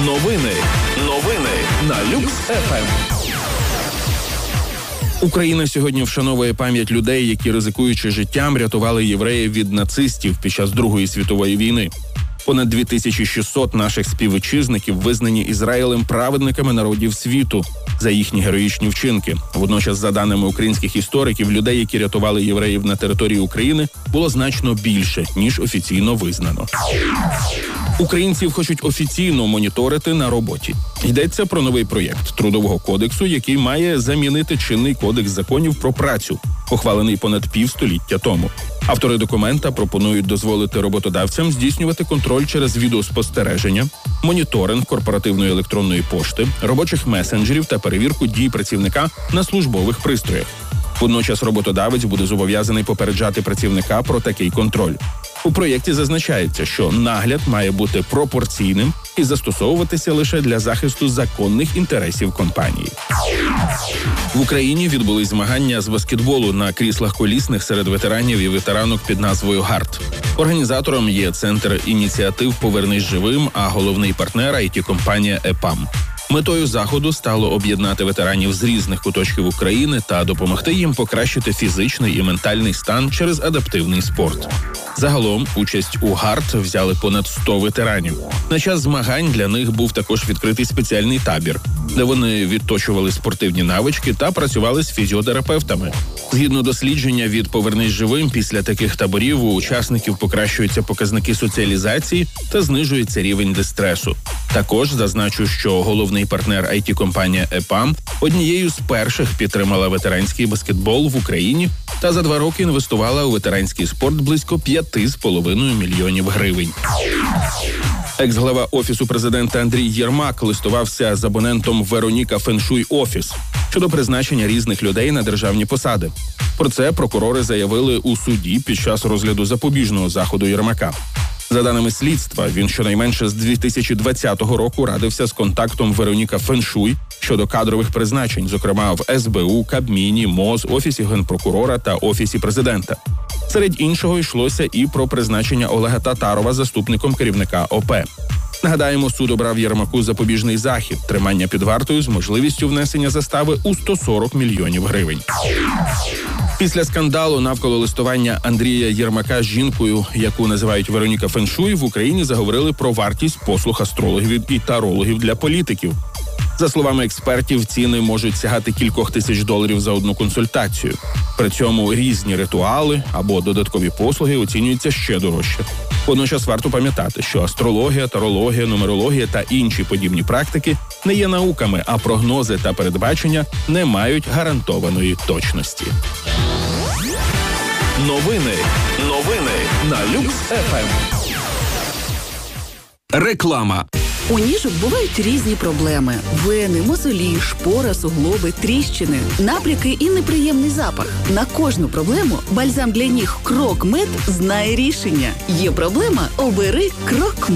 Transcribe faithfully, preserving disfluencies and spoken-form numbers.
Новини. Новини на Люкс еф ем. Україна сьогодні вшановує пам'ять людей, які, ризикуючи життям, рятували євреїв від нацистів під час Другої світової війни. Понад дві тисячі шістсот наших співвітчизників визнані Ізраїлем праведниками народів світу за їхні героїчні вчинки. Водночас, за даними українських істориків, людей, які рятували євреїв на території України, було значно більше, ніж офіційно визнано. Українців хочуть офіційно моніторити на роботі. Йдеться про новий проєкт Трудового кодексу, який має замінити чинний кодекс законів про працю, ухвалений понад півстоліття тому. Автори документа пропонують дозволити роботодавцям здійснювати контроль через відеоспостереження, моніторинг корпоративної електронної пошти, робочих месенджерів та перевірку дій працівника на службових пристроях. Водночас роботодавець буде зобов'язаний попереджати працівника про такий контроль. У проєкті зазначається, що нагляд має бути пропорційним і застосовуватися лише для захисту законних інтересів компанії. В Україні відбулись змагання з баскетболу на кріслах колісних серед ветеранів і ветеранок під назвою «Гарт». Організатором є Центр ініціатив «Повернись живим», а головний партнер – ай ті-компанія «ЕПАМ». Метою заходу стало об'єднати ветеранів з різних куточків України та допомогти їм покращити фізичний і ментальний стан через адаптивний спорт. Загалом участь у «Гарт» взяли понад сто ветеранів. На час змагань для них був також відкритий спеціальний табір, де вони відточували спортивні навички та працювали з фізіотерапевтами. Згідно дослідження від «Повернись живим», після таких таборів у учасників покращуються показники соціалізації та знижується рівень дистресу. Також зазначу, що головний партнер ай ті-компанія «ЕПАМ» однією з перших підтримала ветеранський баскетбол в Україні та за два роки інвестувала у ветеранський спорт близько п'яти з половиною мільйонів гривень. Екс-глава Офісу президента Андрій Єрмак листувався з абонентом Вероніка Феншуй Офіс щодо призначення різних людей на державні посади. Про це прокурори заявили у суді під час розгляду запобіжного заходу Єрмака. За даними слідства, він щонайменше з дві тисячі двадцятого року радився з контактом Вероніка Феншуй щодо кадрових призначень, зокрема в ес бе у, Кабміні, МОЗ, Офісі Генпрокурора та Офісі президента. Серед іншого йшлося і про призначення Олега Татарова заступником керівника о пе. Нагадаємо, суд обрав Єрмаку запобіжний захід – тримання під вартою з можливістю внесення застави у сто сорок мільйонів гривень. Після скандалу навколо листування Андрія Єрмака з жінкою, яку називають Вероніка Феншуй, в Україні заговорили про вартість послуг астрологів і тарологів для політиків. За словами експертів, ціни можуть сягати кількох тисяч доларів за одну консультацію. При цьому різні ритуали або додаткові послуги оцінюються ще дорожче. Водночас варто пам'ятати, що астрологія, тарологія, нумерологія та інші подібні практики не є науками, а прогнози та передбачення не мають гарантованої точності. Новини. Новини на Люкс еф ем. Реклама. У ніжок бувають різні проблеми – вени, мозолі, шпора, суглоби, тріщини, набряки і неприємний запах. На кожну проблему бальзам для ніг «Крок Мед» знає рішення. Є проблема – обери «Крок Мед».